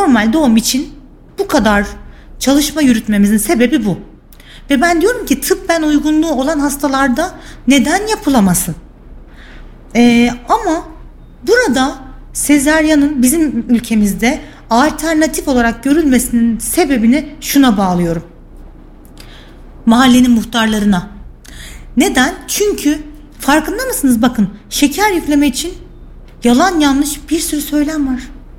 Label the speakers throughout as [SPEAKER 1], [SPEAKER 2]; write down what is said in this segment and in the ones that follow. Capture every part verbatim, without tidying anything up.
[SPEAKER 1] normal doğum için bu kadar çalışma yürütmemizin sebebi bu. Ve ben diyorum ki tıbben uygunluğu olan hastalarda neden yapılamasın? Ee, ama burada sezaryanın bizim ülkemizde alternatif olarak görülmesinin sebebini şuna bağlıyorum. Mahallenin muhtarlarına. Neden? Çünkü farkında mısınız? Bakın, şeker yükleme için yalan yanlış bir sürü söylem var.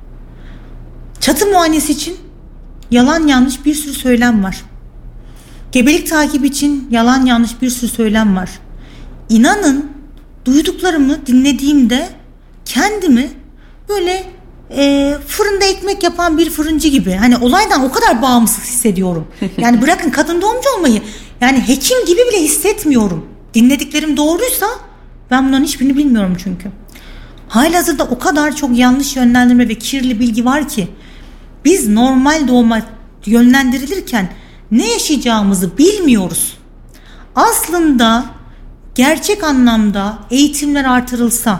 [SPEAKER 1] Çatı muayenesi için yalan yanlış bir sürü söylem var. Gebelik takibi için yalan yanlış bir sürü söylem var. İnanın duyduklarımı dinlediğimde kendimi böyle e, fırında ekmek yapan bir fırıncı gibi, hani olaydan o kadar bağımsız hissediyorum. Yani bırakın kadın doğumcu olmayı, yani hekim gibi bile hissetmiyorum. Dinlediklerim doğruysa ben bunların hiçbirini bilmiyorum çünkü. Halihazırda o kadar çok yanlış yönlendirme ve kirli bilgi var ki biz normal doğuma yönlendirilirken ne yaşayacağımızı bilmiyoruz. Aslında gerçek anlamda eğitimler artırılsa,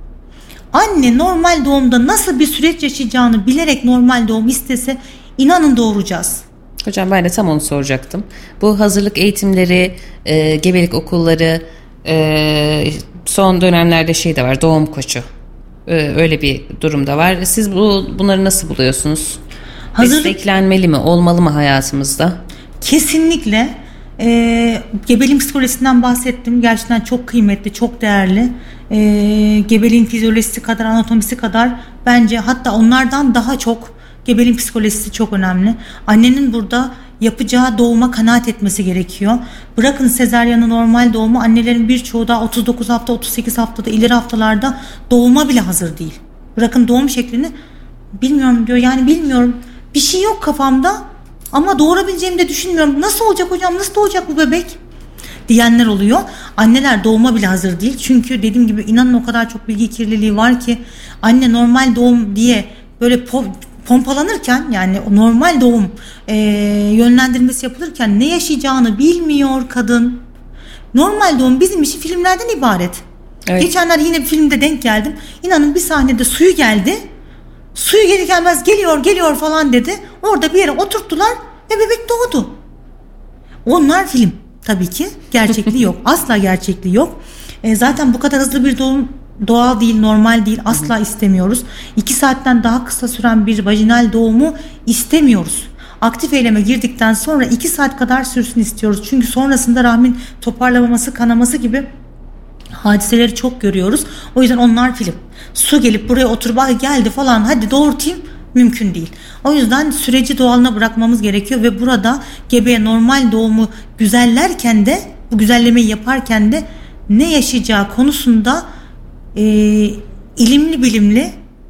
[SPEAKER 1] anne normal doğumda nasıl bir süreç yaşayacağını bilerek normal doğum istese, inanın doğuracağız.
[SPEAKER 2] Hocam ben de tam onu soracaktım. Bu hazırlık eğitimleri, e, gebelik okulları, e, son dönemlerde şey de var, doğum koçu. E, öyle bir durum da var. Siz bu bunları nasıl buluyorsunuz? Hazırlık... Desteklenmeli mi, olmalı mı hayatımızda?
[SPEAKER 1] Kesinlikle. E, gebeliğin psikolojisinden bahsettim. Gerçekten çok kıymetli, çok değerli. E, gebeliğin fizyolojisi kadar, anatomisi kadar, bence hatta onlardan daha çok gebeliğin psikolojisi çok önemli. Annenin burada yapacağı doğuma kanaat etmesi gerekiyor. Bırakın sezaryanı, normal doğumu, annelerin birçoğu da otuz dokuz hafta, otuz sekiz haftada, ileri haftalarda doğuma bile hazır değil. Bırakın doğum şeklini, bilmiyorum diyor. Yani bilmiyorum. Bir şey yok kafamda ama doğurabileceğimi de düşünmüyorum. Nasıl olacak hocam? Nasıl doğacak bu bebek? Diyenler oluyor. Anneler doğuma bile hazır değil. Çünkü dediğim gibi inanın o kadar çok bilgi kirliliği var ki anne normal doğum diye böyle po- pompalanırken, yani normal doğum e, yönlendirmesi yapılırken ne yaşayacağını bilmiyor kadın. Normal doğum bizim için filmlerden ibaret. Evet. Geçenler yine bir filmde denk geldim. İnanın bir sahnede suyu geldi. Suyu gelir gelmez geliyor geliyor falan dedi. Orada bir yere oturttular ve bebek doğdu. Onlar film. Tabii ki gerçekliği yok. Asla gerçekliği yok. E, zaten bu kadar hızlı bir doğum doğal değil, normal değil. Asla istemiyoruz. İki saatten daha kısa süren bir vajinal doğumu istemiyoruz. Aktif eyleme girdikten sonra iki saat kadar sürsün istiyoruz. Çünkü sonrasında rahmin toparlamaması, kanaması gibi hadiseleri çok görüyoruz. O yüzden onlar film. Su gelip buraya oturup ay geldi falan hadi doğurtayım, mümkün değil. O yüzden süreci doğalına bırakmamız gerekiyor ve burada gebeye normal doğumu güzellerken de, bu güzellemeyi yaparken de ne yaşayacağı konusunda e, ilimli bilimli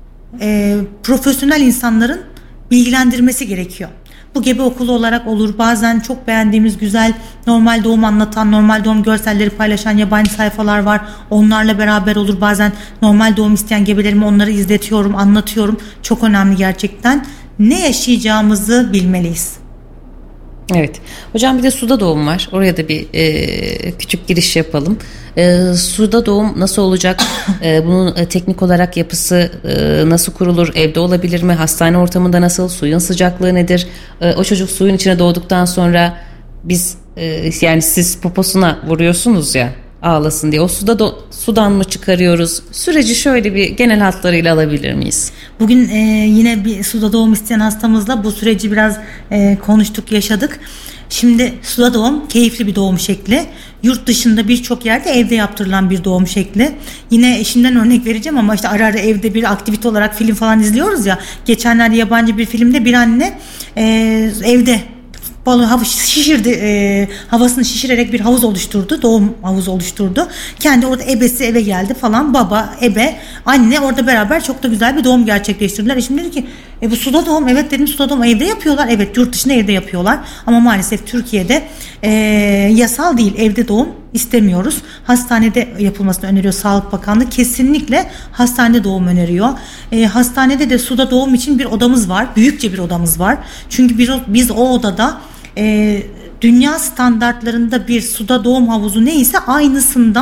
[SPEAKER 1] e, profesyonel insanların bilgilendirmesi gerekiyor. Bu gebe okulu olarak olur. Bazen çok beğendiğimiz güzel normal doğum anlatan, normal doğum görselleri paylaşan yabancı sayfalar var. Onlarla beraber olur. Bazen normal doğum isteyen gebelerime onları izletiyorum, anlatıyorum. Çok önemli gerçekten. Ne yaşayacağımızı bilmeliyiz.
[SPEAKER 2] Evet. Hocam bir de suda doğum var. Oraya da bir e, küçük giriş yapalım. E, suda doğum nasıl olacak? E, bunun e, teknik olarak yapısı e, nasıl kurulur? Evde olabilir mi? Hastane ortamında nasıl? Suyun sıcaklığı nedir? E, o çocuk suyun içine doğduktan sonra biz e, yani siz poposuna vuruyorsunuz ya ağlasın diye. O suda do- sudan mı çıkarıyoruz? Süreci şöyle bir genel hatlarıyla alabilir miyiz?
[SPEAKER 1] Bugün e, yine bir suda doğum isteyen hastamızla bu süreci biraz e, konuştuk, yaşadık. Şimdi suda doğum keyifli bir doğum şekli. Yurt dışında birçok yerde evde yaptırılan bir doğum şekli. Yine eşimden örnek vereceğim ama işte ara ara evde bir aktivite olarak film falan izliyoruz ya. Geçenlerde yabancı bir filmde bir anne e, evde balığı havuz şişirdi, e, havasını şişirerek bir havuz oluşturdu, doğum havuzu oluşturdu. Kendi orada ebesi eve geldi falan, baba, ebe, anne orada beraber çok da güzel bir doğum gerçekleştirdiler. Eşim dedi ki e bu suda doğum, evet dedim, suda doğum evde yapıyorlar, evet yurt dışında evde yapıyorlar ama maalesef Türkiye'de e, yasal değil, evde doğum istemiyoruz. Hastanede yapılmasını öneriyor Sağlık Bakanlığı, kesinlikle hastanede doğum öneriyor. E, hastanede de suda doğum için bir odamız var, büyükçe bir odamız var. Çünkü bir, biz o odada e, dünya standartlarında bir suda doğum havuzu neyse aynısından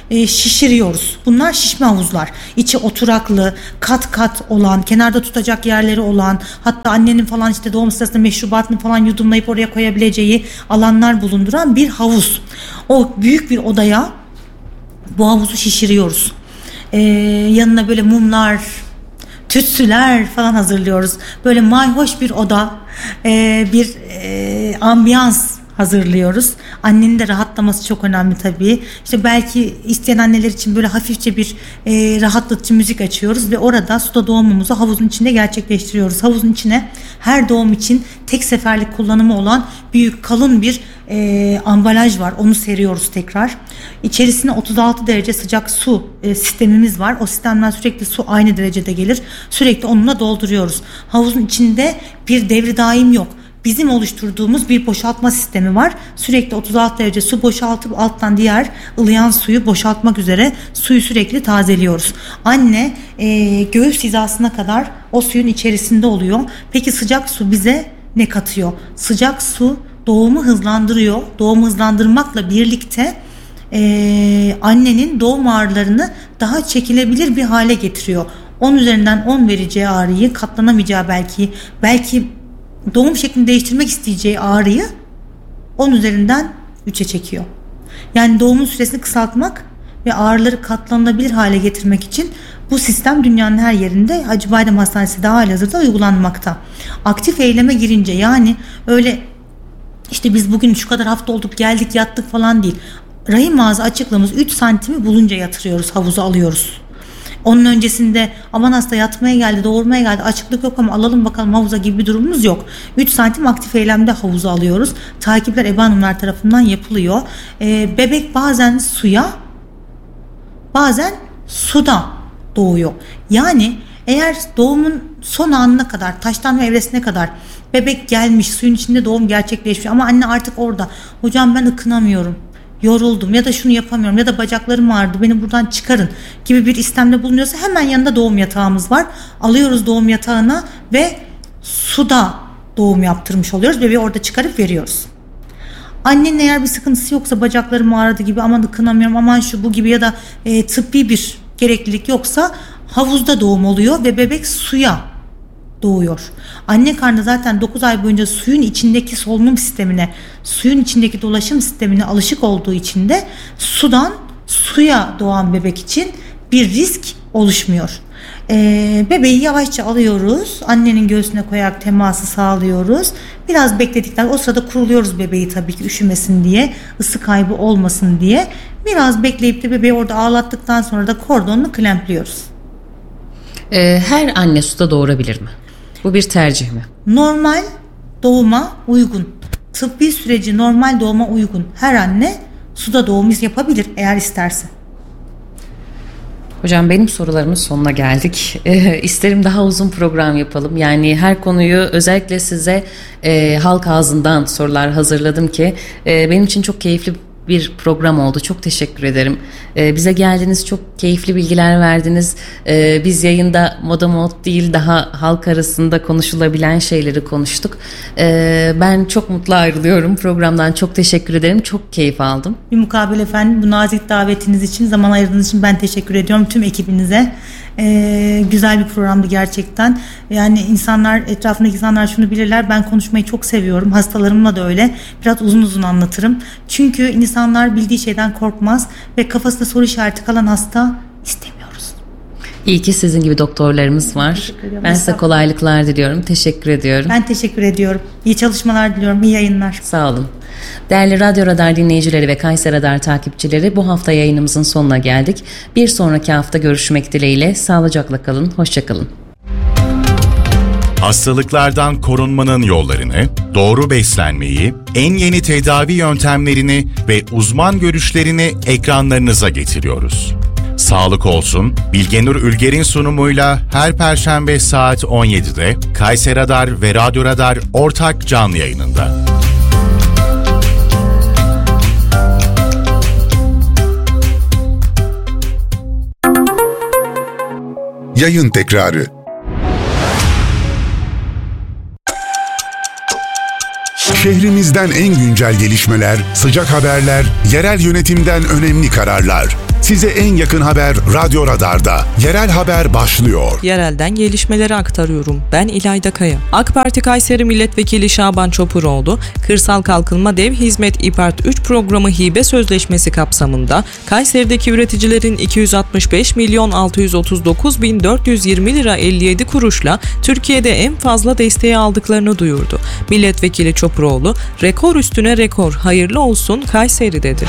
[SPEAKER 1] e, şişiriyoruz. Bunlar şişme havuzlar. İçi oturaklı, kat kat olan, kenarda tutacak yerleri olan, hatta annenin falan işte doğum sırasında meşrubatını falan yudumlayıp oraya koyabileceği alanlar bulunduran bir havuz. O büyük bir odaya bu havuzu şişiriyoruz. Ee, yanına böyle mumlar, tütsüler falan hazırlıyoruz. Böyle mayhoş bir oda, e, bir e, ambiyans hazırlıyoruz. Annenin de rahatlaması çok önemli tabii. İşte belki isteyen anneler için böyle hafifçe bir e, rahatlatıcı müzik açıyoruz ve orada suda doğumumuzu havuzun içinde gerçekleştiriyoruz. Havuzun içine her doğum için tek seferlik kullanımı olan büyük kalın bir e, ambalaj var. Onu seriyoruz tekrar. İçerisine otuz altı derece sıcak su e, sistemimiz var. O sistemden sürekli su aynı derecede gelir. Sürekli onunla dolduruyoruz. Havuzun içinde bir devri daim yok. Bizim oluşturduğumuz bir boşaltma sistemi var. Sürekli otuz altı derece su boşaltıp alttan diğer ılıyan suyu boşaltmak üzere suyu sürekli tazeliyoruz. Anne e, göğüs hizasına kadar o suyun içerisinde oluyor. Peki sıcak su bize ne katıyor? Sıcak su doğumu hızlandırıyor. Doğumu hızlandırmakla birlikte e, annenin doğum ağrılarını daha çekilebilir bir hale getiriyor. on üzerinden on vereceği ağrıyı, katlanamayacağı belki belki doğum şeklini değiştirmek isteyeceği ağrıyı on üzerinden üçe çekiyor. Yani doğumun süresini kısaltmak ve ağrıları katlanılabilir hale getirmek için bu sistem dünyanın her yerinde Hacıbadem Hastanesi de halihazırda uygulanmakta. Aktif eyleme girince, yani öyle işte biz bugün şu kadar hafta olduk geldik yattık falan değil. Rahim ağzı açıklığımız üç santimi bulunca yatırıyoruz, havuza alıyoruz. Onun öncesinde aman hasta yatmaya geldi, doğurmaya geldi, açıklık yok ama alalım bakalım havuza gibi bir durumumuz yok. üç santim aktif eylemde havuza alıyoruz. Takipler ebe hanımlar tarafından yapılıyor. Ee, bebek bazen suya, bazen suda doğuyor. Yani eğer doğumun son anına kadar, taşlanma evresine kadar bebek gelmiş, suyun içinde doğum gerçekleşmiş ama anne artık orada, hocam ben ıkınamıyorum, yoruldum ya da şunu yapamıyorum ya da bacaklarım ağrıdı, beni buradan çıkarın gibi bir istemde bulunuyorsa hemen yanında doğum yatağımız var. Alıyoruz doğum yatağına ve suda doğum yaptırmış oluyoruz. Bebeği orada çıkarıp veriyoruz. Annenin eğer bir sıkıntısı yoksa, bacaklarım ağrıdı gibi, aman ıkınamıyorum, aman şu bu gibi ya da e, tıbbi bir gereklilik yoksa havuzda doğum oluyor ve bebek suya doğuyor. Anne karnı zaten dokuz ay boyunca suyun içindeki solunum sistemine, suyun içindeki dolaşım sistemine alışık olduğu için de sudan suya doğan bebek için bir risk oluşmuyor. Ee, bebeği yavaşça alıyoruz. Annenin göğsüne koyarak teması sağlıyoruz. Biraz bekledikten o sırada kuruluyoruz bebeği tabii ki üşümesin diye, ısı kaybı olmasın diye. Biraz bekleyip de bebeği orada ağlattıktan sonra da kordonla klempliyoruz.
[SPEAKER 2] Ee, her anne suda doğurabilir mi? Bu bir tercih mi?
[SPEAKER 1] Normal doğuma uygun, tıbbi süreci normal doğuma uygun her anne suda doğum yapabilir eğer isterse.
[SPEAKER 2] Hocam benim sorularımın sonuna geldik. E, isterim daha uzun program yapalım. Yani her konuyu özellikle size e, halk ağzından sorular hazırladım ki e, benim için çok keyifli bir program oldu. Çok teşekkür ederim. Ee, bize geldiniz, çok keyifli bilgiler verdiniz. Ee, biz yayında moda mod değil, daha halk arasında konuşulabilen şeyleri konuştuk. Ee, ben çok mutlu ayrılıyorum programdan. Çok teşekkür ederim. Çok keyif aldım.
[SPEAKER 1] Bir mukabele efendim. Bu nazik davetiniz için, zaman ayırdığınız için ben teşekkür ediyorum tüm ekibinize. Ee, güzel bir programdı gerçekten. Yani insanlar, etrafındaki insanlar şunu bilirler, ben konuşmayı çok seviyorum. Hastalarımla da öyle. Biraz uzun uzun anlatırım. Çünkü insanlar bildiği şeyden korkmaz ve kafasında soru işareti kalan hasta istemiyoruz.
[SPEAKER 2] İyi ki sizin gibi doktorlarımız var. Ben size kolaylıklar diliyorum. Teşekkür ediyorum.
[SPEAKER 1] Ben teşekkür ediyorum. İyi çalışmalar diliyorum. İyi yayınlar.
[SPEAKER 2] Sağ olun. Değerli Radyo Radar dinleyicileri ve Kayseri Radar takipçileri, bu hafta yayınımızın sonuna geldik. Bir sonraki hafta görüşmek dileğiyle. Sağlıcakla kalın. Hoşça kalın.
[SPEAKER 3] Hastalıklardan korunmanın yollarını, doğru beslenmeyi, en yeni tedavi yöntemlerini ve uzman görüşlerini ekranlarınıza getiriyoruz. Sağlık olsun, Bilgenur Ülger'in sunumuyla her Perşembe saat on yedide Kayseri Radar ve Radyo Radar ortak canlı yayınında.
[SPEAKER 4] Yayın tekrarı. Şehrimizden en güncel gelişmeler, sıcak haberler, yerel yönetimden önemli kararlar. Size en yakın haber Radyo Radar'da. Yerel haber başlıyor.
[SPEAKER 5] Yerelden gelişmeleri aktarıyorum. Ben İlayda Kaya. AK Parti Kayseri Milletvekili Şaban Çopuroğlu, Kırsal Kalkınma Dev Hizmet İPART üç programı hibe sözleşmesi kapsamında Kayseri'deki üreticilerin iki yüz altmış beş milyon altı yüz otuz dokuz bin dört yüz yirmi lira elli yedi kuruşla Türkiye'de en fazla desteği aldıklarını duyurdu. Milletvekili Çopuroğlu, rekor üstüne rekor, hayırlı olsun Kayseri dedi.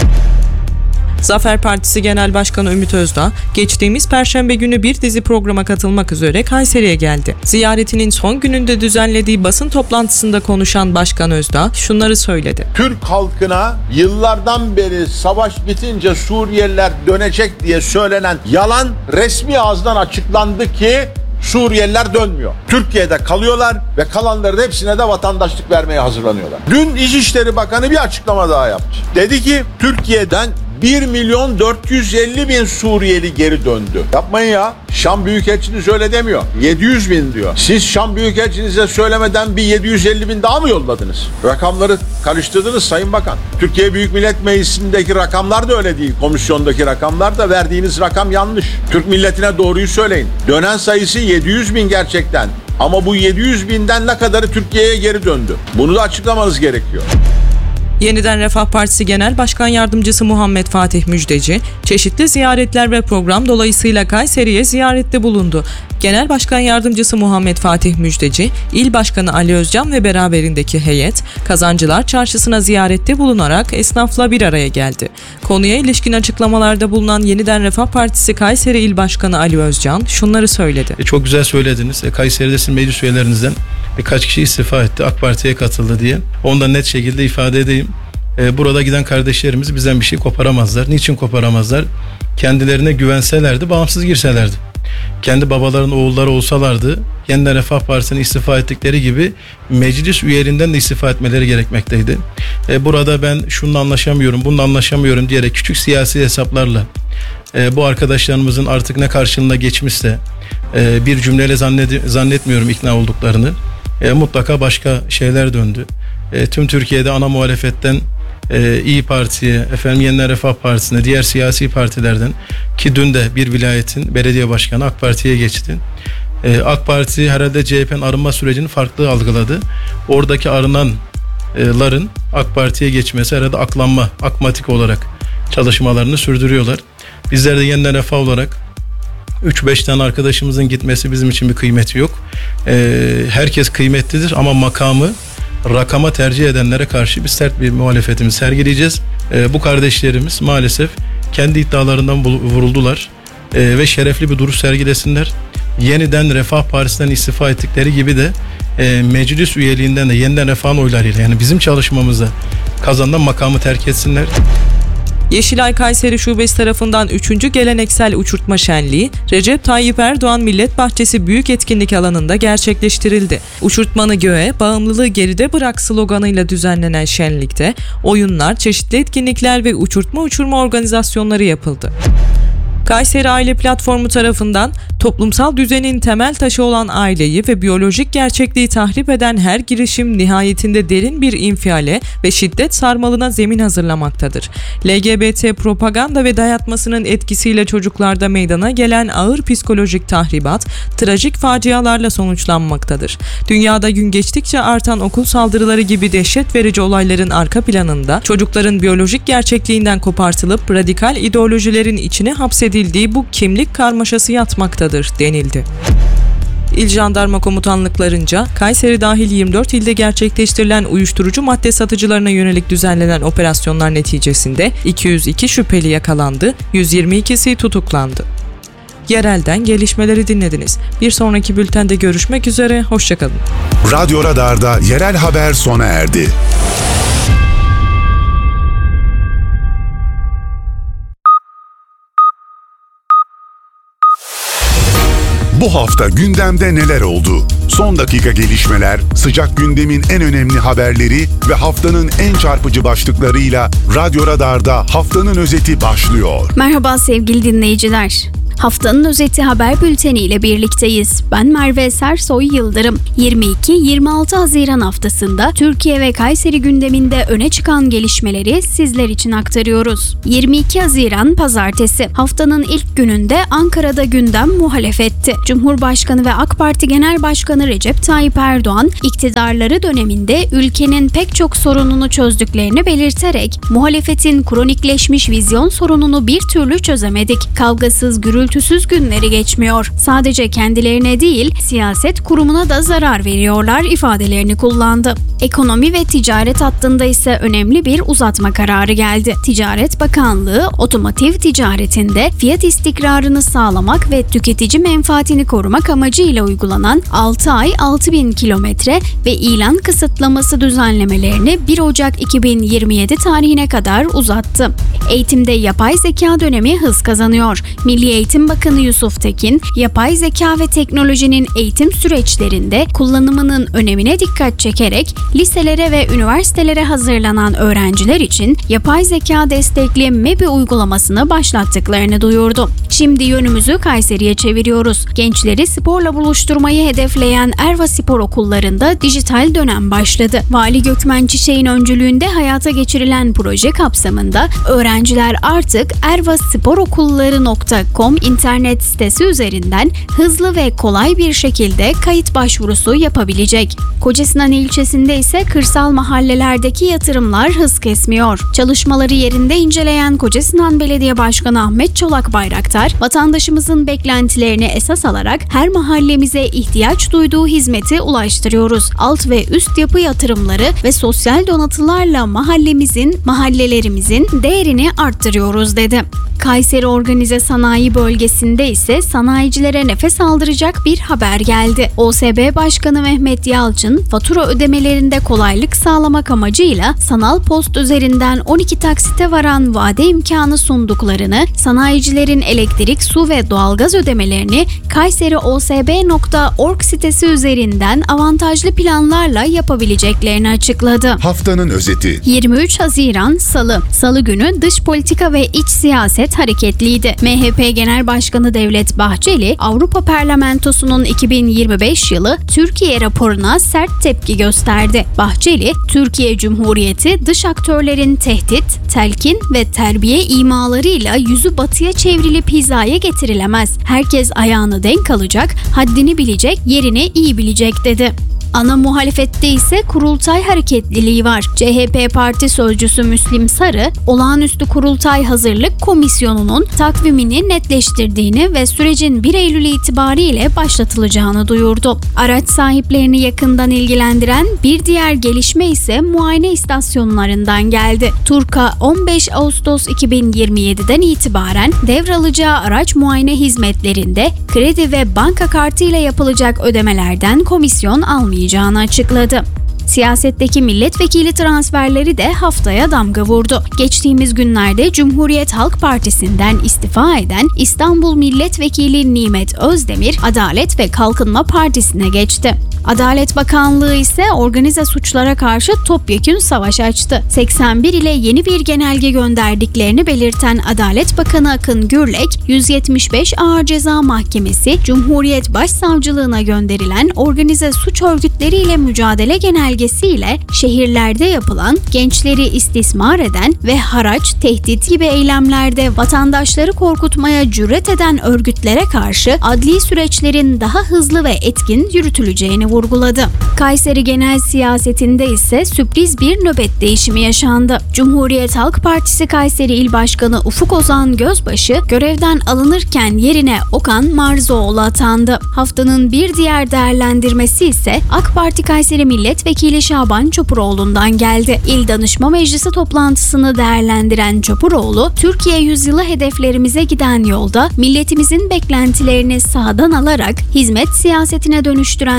[SPEAKER 5] Zafer Partisi Genel Başkanı Ümit Özdağ, geçtiğimiz Perşembe günü bir dizi programa katılmak üzere Kayseri'ye geldi. Ziyaretinin son gününde düzenlediği basın toplantısında konuşan Başkan Özdağ şunları söyledi.
[SPEAKER 6] Türk halkına yıllardan beri savaş bitince Suriyeliler dönecek diye söylenen yalan resmi ağızdan açıklandı ki Suriyeliler dönmüyor. Türkiye'de kalıyorlar ve kalanların hepsine de vatandaşlık vermeye hazırlanıyorlar. Dün İçişleri Bakanı bir açıklama daha yaptı. Dedi ki Türkiye'den bir milyon dört yüz elli bin Suriyeli geri döndü. Yapmayın ya. Şam Büyükelçiniz öyle demiyor. yedi yüz bin diyor. Siz Şam Büyükelçinize söylemeden bir yedi yüz elli bin daha mı yolladınız? Rakamları karıştırdınız Sayın Bakan. Türkiye Büyük Millet Meclisi'ndeki rakamlar da öyle değil. Komisyondaki rakamlar da, verdiğiniz rakam yanlış. Türk milletine doğruyu söyleyin. Dönen sayısı yedi yüz bin gerçekten. Ama bu yedi yüz binden ne kadarı Türkiye'ye geri döndü? Bunu da açıklamanız gerekiyor.
[SPEAKER 5] Yeniden Refah Partisi Genel Başkan Yardımcısı Muhammed Fatih Müjdeci, çeşitli ziyaretler ve program dolayısıyla Kayseri'ye ziyarette bulundu. Genel Başkan Yardımcısı Muhammed Fatih Müjdeci, İl Başkanı Ali Özcan ve beraberindeki heyet, Kazancılar Çarşısı'na ziyarette bulunarak esnafla bir araya geldi. Konuya ilişkin açıklamalarda bulunan Yeniden Refah Partisi Kayseri İl Başkanı Ali Özcan şunları söyledi.
[SPEAKER 7] E, çok güzel söylediniz. E, Kayseri'de sizin meclis üyelerinizden birkaç kişi istifa etti, AK Parti'ye katıldı diye. Onu da net şekilde ifade edeyim. Ee, burada giden kardeşlerimiz bizden bir şey koparamazlar. Niçin koparamazlar? Kendilerine güvenselerdi, bağımsız girselerdi. Kendi babaların oğulları olsalardı, Yeniden Refah Partisi'ne istifa ettikleri gibi meclis üyeliğinden de istifa etmeleri gerekmekteydi. Ee, burada ben şununla anlaşamıyorum, bununla anlaşamıyorum diyerek küçük siyasi hesaplarla e, bu arkadaşlarımızın artık ne karşılığına geçmişse e, bir cümleyle zannet- zannetmiyorum ikna olduklarını. E, mutlaka başka şeyler döndü. E, tüm Türkiye'de ana muhalefetten e, İYİ Parti'ye, efendim Yeniden Refah Partisi'ne, diğer siyasi partilerden, ki dün de bir vilayetin belediye başkanı AK Parti'ye geçti. E, AK Parti herhalde C H P'nin arınma sürecini farklı algıladı. Oradaki arınanların AK Parti'ye geçmesi herhalde aklanma, akmatik olarak çalışmalarını sürdürüyorlar. Bizler de Yeniden Refah olarak üç beş tane arkadaşımızın gitmesi bizim için bir kıymeti yok. Ee, herkes kıymetlidir ama makamı rakama tercih edenlere karşı bir sert bir muhalefetimizi sergileyeceğiz. Ee, bu kardeşlerimiz maalesef kendi iddialarından vuruldular ee, ve şerefli bir duruş sergilesinler. Yeniden Refah Partisi'nden istifa ettikleri gibi de e, meclis üyeliğinden de Yeniden Refah'ın oylarıyla, yani bizim çalışmamızda kazanılan makamı terk etsinler.
[SPEAKER 5] Yeşilay Kayseri Şubesi tarafından üçüncü Geleneksel Uçurtma Şenliği, Recep Tayyip Erdoğan Millet Bahçesi Büyük Etkinlik Alanı'nda gerçekleştirildi. Uçurtmanı göğe, bağımlılığı geride bırak sloganıyla düzenlenen şenlikte oyunlar, çeşitli etkinlikler ve uçurtma uçurma organizasyonları yapıldı. Kayseri Aile Platformu tarafından toplumsal düzenin temel taşı olan aileyi ve biyolojik gerçekliği tahrip eden her girişim nihayetinde derin bir infiale ve şiddet sarmalına zemin hazırlamaktadır. L G B T propaganda ve dayatmasının etkisiyle çocuklarda meydana gelen ağır psikolojik tahribat, trajik facialarla sonuçlanmaktadır. Dünyada gün geçtikçe artan okul saldırıları gibi dehşet verici olayların arka planında çocukların biyolojik gerçekliğinden kopartılıp radikal ideolojilerin içine hapsedildiği bu kimlik karmaşası yatmaktadır denildi. İl Jandarma Komutanlıklarınca Kayseri dahil yirmi dört ilde gerçekleştirilen uyuşturucu madde satıcılarına yönelik düzenlenen operasyonlar neticesinde iki yüz iki şüpheli yakalandı, yüz yirmi ikisi tutuklandı. Yerelden gelişmeleri dinlediniz. Bir sonraki bültende görüşmek üzere, hoşçakalın.
[SPEAKER 4] Radyo Radar'da yerel haber sona erdi. Bu hafta gündemde neler oldu? Son dakika gelişmeler, sıcak gündemin en önemli haberleri ve haftanın en çarpıcı başlıklarıyla Radyo Radar'da haftanın özeti başlıyor.
[SPEAKER 8] Merhaba sevgili dinleyiciler. Haftanın özeti haber bülteni ile birlikteyiz. Ben Merve Sersoy Yıldırım. yirmi iki yirmi altı Haziran haftasında Türkiye ve Kayseri gündeminde öne çıkan gelişmeleri sizler için aktarıyoruz. yirmi iki Haziran Pazartesi. Haftanın ilk gününde Ankara'da gündem muhalefetti. Cumhurbaşkanı ve AK Parti Genel Başkanı Recep Tayyip Erdoğan, iktidarları döneminde ülkenin pek çok sorununu çözdüklerini belirterek, muhalefetin kronikleşmiş vizyon sorununu bir türlü çözemedik. Kavgasız, gürültüsüz günleri geçmiyor. Sadece kendilerine değil, siyaset kurumuna da zarar veriyorlar ifadelerini kullandı. Ekonomi ve ticaret hattında ise önemli bir uzatma kararı geldi. Ticaret Bakanlığı, otomotiv ticaretinde fiyat istikrarını sağlamak ve tüketici menfaatini korumak amacıyla uygulanan altı ay altı bin kilometre ve ilan kısıtlaması düzenlemelerini bir Ocak iki bin yirmi yedi tarihine kadar uzattı. Eğitimde yapay zeka dönemi hız kazanıyor. Milli Eğitim Bakanı Yusuf Tekin, yapay zeka ve teknolojinin eğitim süreçlerinde kullanımının önemine dikkat çekerek liselere ve üniversitelere hazırlanan öğrenciler için yapay zeka destekli MEBI uygulamasını başlattıklarını duyurdu. Şimdi yönümüzü Kayseri'ye çeviriyoruz. Gençleri sporla buluşturmayı hedefleyen Erva Spor Okullarında dijital dönem başladı. Vali Gökmen Çiçek'in öncülüğünde hayata geçirilen proje kapsamında öğrenciler artık erva spor okulları nokta com internet sitesi üzerinden hızlı ve kolay bir şekilde kayıt başvurusu yapabilecek. Kocasinan ilçesinde ise kırsal mahallelerdeki yatırımlar hız kesmiyor. Çalışmaları yerinde inceleyen Kocasinan Belediye Başkanı Ahmet Çolak Bayraktar, vatandaşımızın beklentilerini esas alarak her mahallemize ihtiyaç duyduğu hizmeti ulaştırıyoruz. Alt ve üst yapı yatırımları ve sosyal donatılarla mahallemizin, mahallelerimizin değerini arttırıyoruz dedi. Kayseri Organize Sanayi Bölgesi'nde ise sanayicilere nefes aldıracak bir haber geldi. O S B Başkanı Mehmet Yalçın, fatura ödemelerinde kolaylık sağlamak amacıyla sanal post üzerinden on iki taksite varan vade imkanı sunduklarını, sanayicilerin elektrik, su ve doğalgaz ödemelerini kayseri o s b nokta org sitesi üzerinden avantajlı planlarla yapabileceklerini açıkladı.
[SPEAKER 4] Haftanın özeti.
[SPEAKER 8] yirmi üç Haziran Salı. Salı günü dış politika ve iç siyaset hareketliydi. M H P Genel Başkanı Devlet Bahçeli, Avrupa Parlamentosu'nun iki bin yirmi beş yılı Türkiye raporuna sert tepki gösterdi. Bahçeli, Türkiye Cumhuriyeti dış aktörlerin tehdit, telkin ve terbiye imalarıyla yüzü batıya çevrilip hizaya getirilemez. Herkes ayağını denk alacak, haddini bilecek, yerini iyi bilecek dedi. Ana muhalefette ise kurultay hareketliliği var. C H P Parti Sözcüsü Müslim Sarı, olağanüstü kurultay hazırlık komisyonunun takvimini netleştirdiğini ve sürecin bir Eylül itibariyle başlatılacağını duyurdu. Araç sahiplerini yakından ilgilendiren bir diğer gelişme ise muayene istasyonlarından geldi. TURK'a on beş Ağustos iki bin yirmi yedi'den itibaren devralacağı araç muayene hizmetlerinde kredi ve banka kartıyla yapılacak ödemelerden komisyon almayacak açıkladı. Siyasetteki milletvekili transferleri de haftaya damga vurdu. Geçtiğimiz günlerde Cumhuriyet Halk Partisi'nden istifa eden İstanbul Milletvekili Nimet Özdemir, Adalet ve Kalkınma Partisi'ne geçti. Adalet Bakanlığı ise organize suçlara karşı topyekün savaş açtı. seksen bir ile yeni bir genelge gönderdiklerini belirten Adalet Bakanı Akın Gürlek, yüz yetmiş beş Ağır Ceza Mahkemesi, Cumhuriyet Başsavcılığına gönderilen organize suç örgütleriyle mücadele genelgesiyle şehirlerde yapılan, gençleri istismar eden ve haraç, tehdit gibi eylemlerde vatandaşları korkutmaya cüret eden örgütlere karşı adli süreçlerin daha hızlı ve etkin yürütüleceğini vurguladı. Kayseri genel siyasetinde ise sürpriz bir nöbet değişimi yaşandı. Cumhuriyet Halk Partisi Kayseri İl Başkanı Ufuk Ozan Gözbaşı görevden alınırken yerine Okan Marzoğlu atandı. Haftanın bir diğer değerlendirmesi ise AK Parti Kayseri Milletvekili Şaban Çopuroğlu'ndan geldi. İl Danışma Meclisi toplantısını değerlendiren Çopuroğlu, Türkiye yüzyılı hedeflerimize giden yolda milletimizin beklentilerini sahadan alarak hizmet siyasetine dönüştüren teşkilat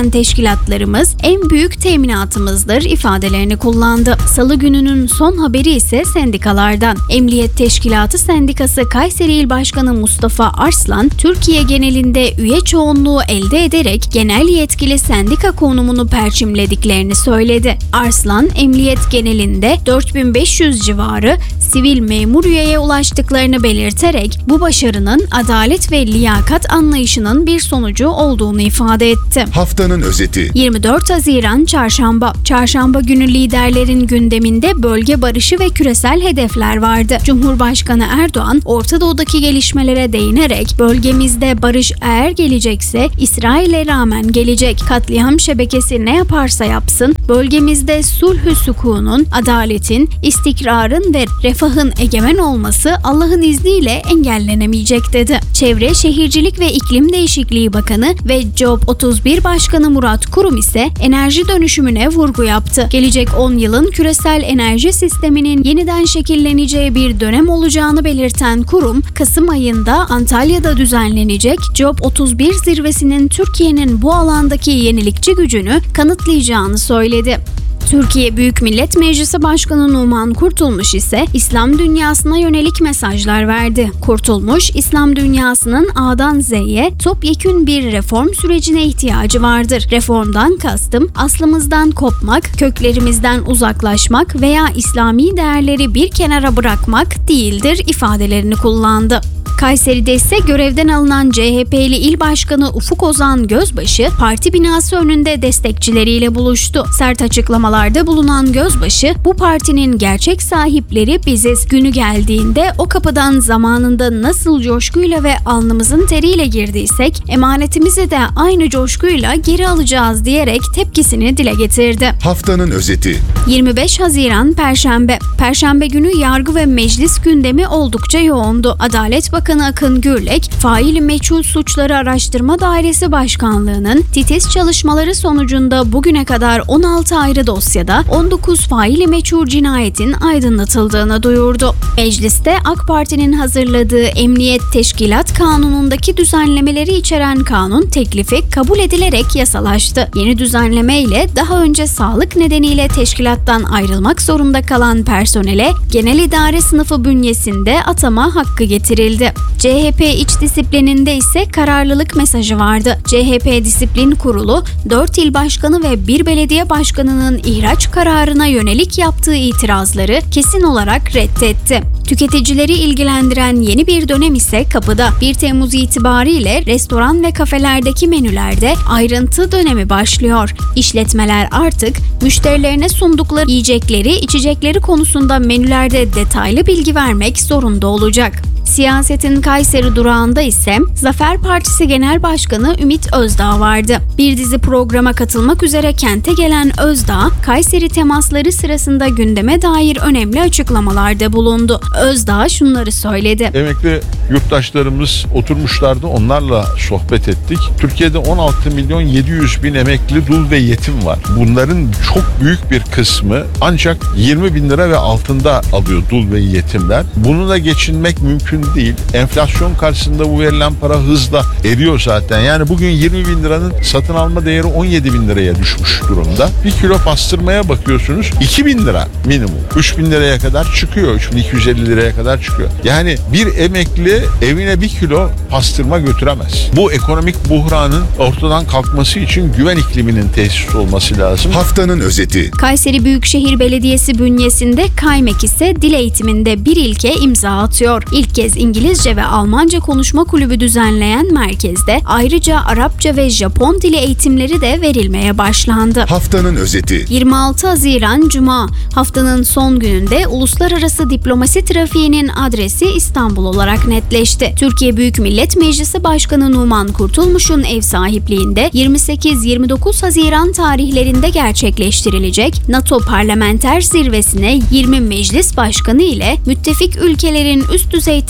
[SPEAKER 8] teşkilatlarımız en büyük teminatımızdır ifadelerini kullandı. Salı gününün son haberi ise sendikalardan. Emniyet Teşkilatı Sendikası Kayseri İl Başkanı Mustafa Arslan, Türkiye genelinde üye çoğunluğu elde ederek genel yetkili sendika konumunu perçimlediklerini söyledi. Arslan, emniyet genelinde dört bin beş yüz civarı sivil memur üyeye ulaştıklarını belirterek bu başarının adalet ve liyakat anlayışının bir sonucu olduğunu ifade etti.
[SPEAKER 4] Haftanın özeti.
[SPEAKER 8] yirmi dört Haziran Çarşamba. Çarşamba günü liderlerin gündeminde bölge barışı ve küresel hedefler vardı. Cumhurbaşkanı Erdoğan, Orta Doğu'daki gelişmelere değinerek bölgemizde barış eğer gelecekse İsrail'e rağmen gelecek. Katliam şebekesi ne yaparsa yapsın, bölgemizde sulhü sükunun, adaletin, istikrarın ve refahın egemen olması Allah'ın izniyle engellenemeyecek dedi. Çevre, Şehircilik ve İklim Değişikliği Bakanı ve Job otuz bir Başkanı Murat Kurum ise enerji dönüşümüne vurgu yaptı. Gelecek on yılın küresel enerji sisteminin yeniden şekilleneceği bir dönem olacağını belirten Kurum, Kasım ayında Antalya'da düzenlenecek Job otuz bir zirvesinin Türkiye'nin bu alandaki yenilikçi gücünü kanıtlayacağını söyledi. Türkiye Büyük Millet Meclisi Başkanı Numan Kurtulmuş ise İslam dünyasına yönelik mesajlar verdi. Kurtulmuş, İslam dünyasının A'dan Z'ye topyekün bir reform sürecine ihtiyacı vardır. Reformdan kastım aslımızdan kopmak, köklerimizden uzaklaşmak veya İslami değerleri bir kenara bırakmak değildir ifadelerini kullandı. Kayseri'de ise görevden alınan C H P'li İl Başkanı Ufuk Ozan Gözbaşı, parti binası önünde destekçileriyle buluştu. Sert açıklamalarda bulunan Gözbaşı, bu partinin gerçek sahipleri biziz. Günü geldiğinde o kapıdan zamanında nasıl coşkuyla ve alnımızın teriyle girdiysek, emanetimizi de aynı coşkuyla geri alacağız diyerek tepkisini dile getirdi.
[SPEAKER 4] Haftanın özeti.
[SPEAKER 8] yirmi beş Haziran Perşembe. Perşembe günü yargı ve meclis gündemi oldukça yoğundu. Adalet Bakanı Akın Gürlek, Faili Meçhul Suçları Araştırma Dairesi Başkanlığı'nın titiz çalışmaları sonucunda bugüne kadar on altı ayrı dosyada on dokuz faili meçhul cinayetin aydınlatıldığını duyurdu. Mecliste AK Parti'nin hazırladığı Emniyet Teşkilat Kanunu'ndaki düzenlemeleri içeren kanun teklifi kabul edilerek yasalaştı. Yeni düzenleme ile daha önce sağlık nedeniyle teşkilattan ayrılmak zorunda kalan personele genel idare sınıfı bünyesinde atama hakkı getirildi. C H P iç disiplininde ise kararlılık mesajı vardı. C H P Disiplin Kurulu, dört il başkanı ve bir belediye başkanının ihraç kararına yönelik yaptığı itirazları kesin olarak reddetti. Tüketicileri ilgilendiren yeni bir dönem ise kapıda. bir Temmuz itibariyle restoran ve kafelerdeki menülerde ayrıntı dönemi başlıyor. İşletmeler artık müşterilerine sundukları yiyecekleri, içecekleri konusunda menülerde detaylı bilgi vermek zorunda olacak. Siyasetin Kayseri durağında ise Zafer Partisi Genel Başkanı Ümit Özdağ vardı. Bir dizi programa katılmak üzere kente gelen Özdağ, Kayseri temasları sırasında gündeme dair önemli açıklamalarda bulundu. Özdağ şunları söyledi.
[SPEAKER 6] Emekli yurttaşlarımız oturmuşlardı, onlarla sohbet ettik. Türkiye'de on altı milyon yedi yüz bin emekli dul ve yetim var. Bunların çok büyük bir kısmı ancak yirmi bin lira ve altında alıyor dul ve yetimler. Bununla geçinmek mümkün değil. Enflasyon karşısında bu verilen para hızla eriyor zaten. Yani bugün yirmi bin liranın satın alma değeri on yedi bin liraya düşmüş durumda. Bir kilo pastırmaya bakıyorsunuz iki bin lira minimum. üç bin liraya kadar çıkıyor. üç bin iki yüz elli liraya kadar çıkıyor. Yani bir emekli evine bir kilo pastırma götüremez. Bu ekonomik buhranın ortadan kalkması için güven ikliminin tesis olması lazım.
[SPEAKER 4] Haftanın özeti.
[SPEAKER 8] Kayseri Büyükşehir Belediyesi bünyesinde Kaymek ise dil eğitiminde bir ilke imza atıyor. İlk kez İngilizce ve Almanca konuşma kulübü düzenleyen merkezde ayrıca Arapça ve Japon dili eğitimleri de verilmeye başlandı.
[SPEAKER 4] Haftanın özeti.
[SPEAKER 8] yirmi altı Haziran Cuma. Haftanın son gününde uluslararası diplomasi trafiğinin adresi İstanbul olarak netleşti. Türkiye Büyük Millet Meclisi Başkanı Numan Kurtulmuş'un ev sahipliğinde yirmi sekiz yirmi dokuz Haziran tarihlerinde gerçekleştirilecek NATO Parlamenter Zirvesi'ne yirmi meclis başkanı ile müttefik ülkelerin üst düzey temsilcileri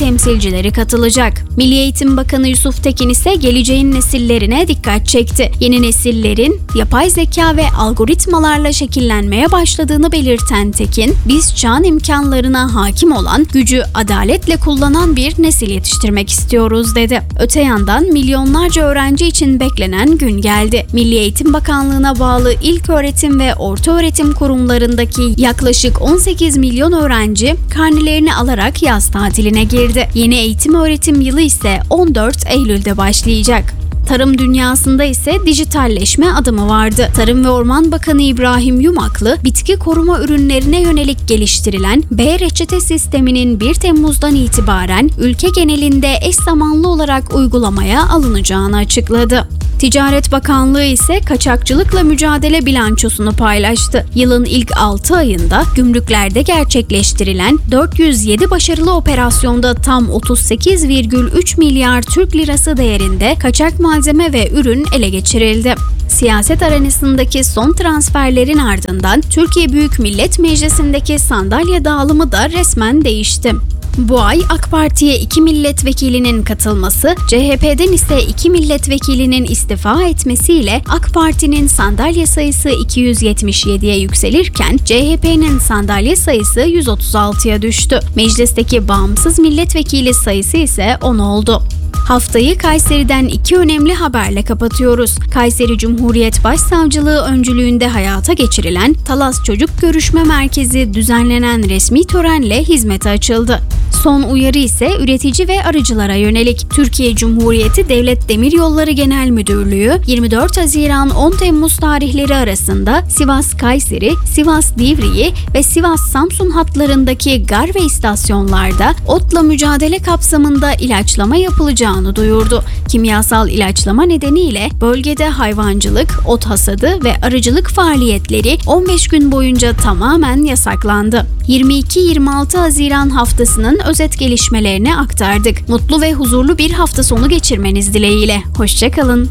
[SPEAKER 8] temsilcileri katılacak. Milli Eğitim Bakanı Yusuf Tekin ise geleceğin nesillerine dikkat çekti. Yeni nesillerin yapay zeka ve algoritmalarla şekillenmeye başladığını belirten Tekin, biz çağın imkanlarına hakim olan, gücü adaletle kullanan bir nesil yetiştirmek istiyoruz dedi. Öte yandan milyonlarca öğrenci için beklenen gün geldi. Milli Eğitim Bakanlığı'na bağlı ilköğretim ve ortaöğretim kurumlarındaki yaklaşık on sekiz milyon öğrenci karnelerini alarak yaz tatiline girdi. Yeni eğitim öğretim yılı ise on dört Eylül'de başlayacak. Tarım dünyasında ise dijitalleşme adımı vardı. Tarım ve Orman Bakanı İbrahim Yumaklı, bitki koruma ürünlerine yönelik geliştirilen B-reçete sisteminin bir Temmuz'dan itibaren ülke genelinde eş zamanlı olarak uygulamaya alınacağını açıkladı. Ticaret Bakanlığı ise kaçakçılıkla mücadele bilançosunu paylaştı. Yılın ilk altı ayında gümrüklerde gerçekleştirilen dört yüz yedi başarılı operasyonda tam otuz sekiz virgül üç milyar Türk lirası değerinde kaçak malzeme ve ürün ele geçirildi. Siyaset arenasındaki son transferlerin ardından Türkiye Büyük Millet Meclisi'ndeki sandalye dağılımı da resmen değişti. Bu ay AK Parti'ye iki milletvekilinin katılması, C H P'den ise iki milletvekilinin istifa etmesiyle AK Parti'nin sandalye sayısı iki yüz yetmiş yediye yükselirken C H P'nin sandalye sayısı yüz otuz altıya düştü. Meclisteki bağımsız milletvekili sayısı ise on oldu. Haftayı Kayseri'den iki önemli haberle kapatıyoruz. Kayseri Cumhuriyet Başsavcılığı öncülüğünde hayata geçirilen Talas Çocuk Görüşme Merkezi düzenlenen resmi törenle hizmete açıldı. Son uyarı ise üretici ve arıcılara yönelik. Türkiye Cumhuriyeti Devlet Demiryolları Genel Müdürlüğü yirmi dört Haziran on Temmuz tarihleri arasında Sivas-Kayseri, Sivas-Divriği ve Sivas-Samsun hatlarındaki gar ve istasyonlarda otla mücadele kapsamında ilaçlama yapılacağını duyurdu. Kimyasal ilaçlama nedeniyle bölgede hayvancılık, ot hasadı ve arıcılık faaliyetleri on beş gün boyunca tamamen yasaklandı. yirmi iki yirmi altı Haziran haftasının özet gelişmelerini aktardık. Mutlu ve huzurlu bir hafta sonu geçirmeniz dileğiyle. Hoşça kalın.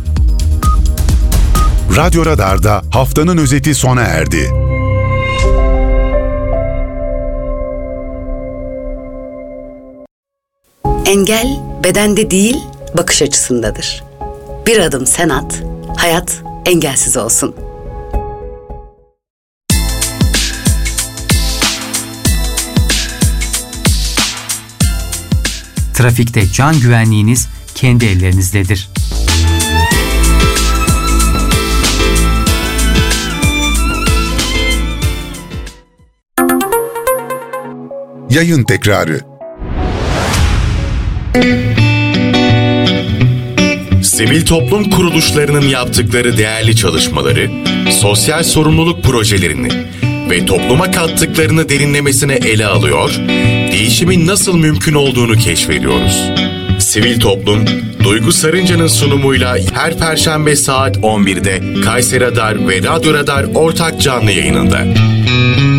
[SPEAKER 4] Radyo Radar'da haftanın özeti sona erdi.
[SPEAKER 9] Engel bedende değil, bakış açısındadır. Bir adım sen at, hayat engelsiz olsun.
[SPEAKER 10] Trafikte can güvenliğiniz kendi ellerinizdedir.
[SPEAKER 4] Yayın tekrarı.
[SPEAKER 3] Sivil toplum kuruluşlarının yaptıkları değerli çalışmaları, sosyal sorumluluk projelerini ve topluma kattıklarını derinlemesine ele alıyor, değişimin nasıl mümkün olduğunu keşfediyoruz. Sivil Toplum, Duygu Sarınca'nın sunumuyla her Perşembe saat on birde Kayseri Radar ve Radyo Radar ortak canlı yayınında.